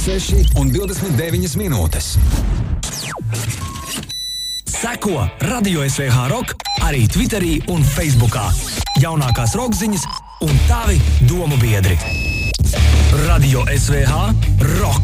6 un 29 minūtes. Seko Radio SVH Rock arī Twitterī un Facebookā. Jaunākās rokziņas un tavi domu biedri. Radio SVH Rock.